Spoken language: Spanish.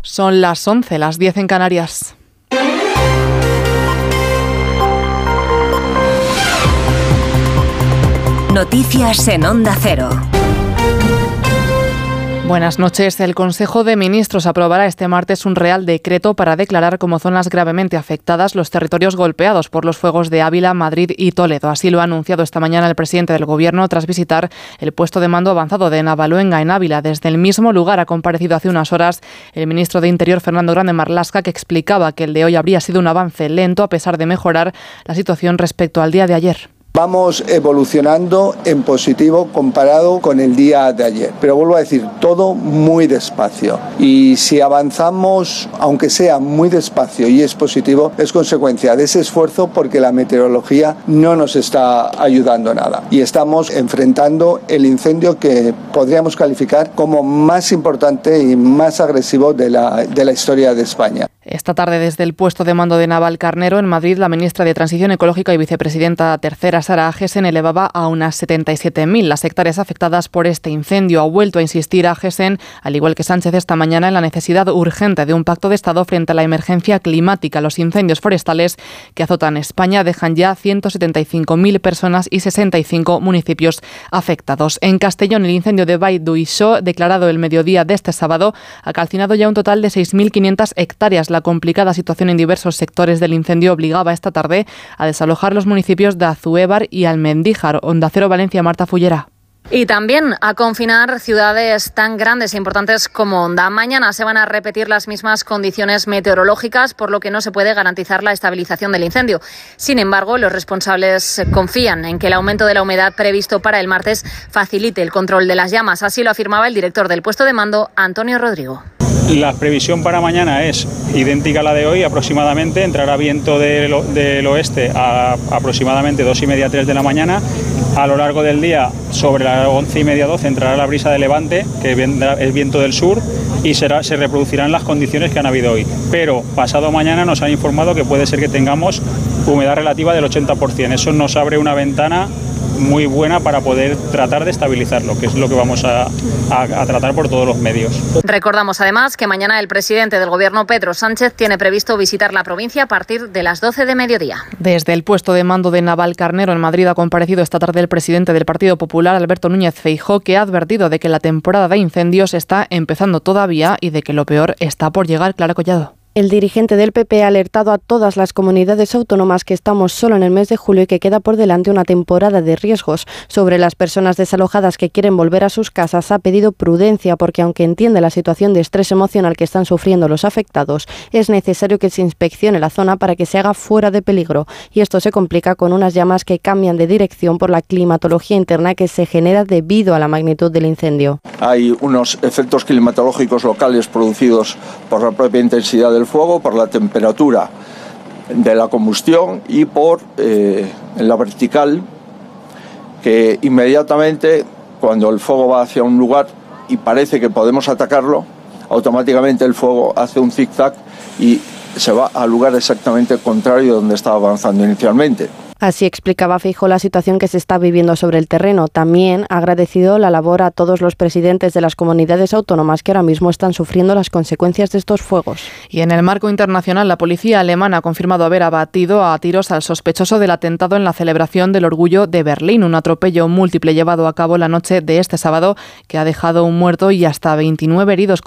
Son las 11, las 10 en Canarias. Noticias en Onda Cero. Buenas noches. El Consejo de Ministros aprobará este martes un Real Decreto para declarar como zonas gravemente afectadas los territorios golpeados por los fuegos de Ávila, Madrid y Toledo. Así lo ha anunciado esta mañana el presidente del Gobierno tras visitar el puesto de mando avanzado de Navaluenga en Ávila. Desde el mismo lugar ha comparecido hace unas horas el ministro de Interior, Fernando Grande Marlaska, que explicaba que el de hoy habría sido un avance lento a pesar de mejorar la situación respecto al día de ayer. Vamos evolucionando en positivo comparado con el día de ayer. Pero vuelvo a decir, todo muy despacio. Y si avanzamos, aunque sea muy despacio y es positivo, es consecuencia de ese esfuerzo porque la meteorología no nos está ayudando nada. Y estamos enfrentando el incendio que podríamos calificar como más importante y más agresivo de la historia de España. Esta tarde, desde el puesto de mando de Navalcarnero, en Madrid, la ministra de Transición Ecológica y vicepresidenta tercera, Sara Agesen, elevaba a unas 77.000 las hectáreas afectadas por este incendio. Ha vuelto a insistir Agesen, al igual que Sánchez esta mañana, en la necesidad urgente de un pacto de Estado frente a la emergencia climática. Los incendios forestales que azotan España dejan ya 175.000 personas y 65 municipios afectados. En Castellón, el incendio de Vall d'Uixó, declarado el mediodía de este sábado, ha calcinado ya un total de 6.500 hectáreas. La complicada situación en diversos sectores del incendio obligaba esta tarde a desalojar los municipios de Azuévar y Almendíjar. Onda Cero Valencia, Marta Fullera. Y también a confinar ciudades tan grandes e importantes como Onda. Mañana se van a repetir las mismas condiciones meteorológicas, por lo que no se puede garantizar la estabilización del incendio. Sin embargo, los responsables confían en que el aumento de la humedad previsto para el martes facilite el control de las llamas. Así lo afirmaba el director del puesto de mando, Antonio Rodrigo. La previsión para mañana es idéntica a la de hoy aproximadamente. Entrará viento del oeste a aproximadamente 2:30, 3 de la mañana. A lo largo del día, sobre las 11:30, 12, entrará la brisa de levante, que vendrá el viento del sur, y se reproducirán las condiciones que han habido hoy. Pero pasado mañana nos han informado que puede ser que tengamos humedad relativa del 80%. Eso nos abre una ventana muy buena para poder tratar de estabilizarlo, que es lo que vamos a tratar por todos los medios. Recordamos además que mañana el presidente del Gobierno, Pedro Sánchez, tiene previsto visitar la provincia a partir de las 12 de mediodía. Desde el puesto de mando de Navalcarnero en Madrid ha comparecido esta tarde el presidente del Partido Popular, Alberto Núñez Feijóo, que ha advertido de que la temporada de incendios está empezando todavía y de que lo peor está por llegar. Clara Collado. El dirigente del PP ha alertado a todas las comunidades autónomas que estamos solo en el mes de julio y que queda por delante una temporada de riesgos. Sobre las personas desalojadas que quieren volver a sus casas, ha pedido prudencia porque, aunque entiende la situación de estrés emocional que están sufriendo los afectados, es necesario que se inspeccione la zona para que se haga fuera de peligro. Y esto se complica con unas llamas que cambian de dirección por la climatología interna que se genera debido a la magnitud del incendio. Hay unos efectos climatológicos locales producidos por la propia intensidad del fuego, por la temperatura de la combustión y por en la vertical, que inmediatamente cuando el fuego va hacia un lugar y parece que podemos atacarlo, automáticamente el fuego hace un zigzag y se va al lugar exactamente contrario donde estaba avanzando inicialmente. Así explicaba Feijóo la situación que se está viviendo sobre el terreno. También ha agradecido la labor a todos los presidentes de las comunidades autónomas que ahora mismo están sufriendo las consecuencias de estos fuegos. Y en el marco internacional, la policía alemana ha confirmado haber abatido a tiros al sospechoso del atentado en la celebración del Orgullo de Berlín, un atropello múltiple llevado a cabo la noche de este sábado que ha dejado un muerto y hasta 29 heridos.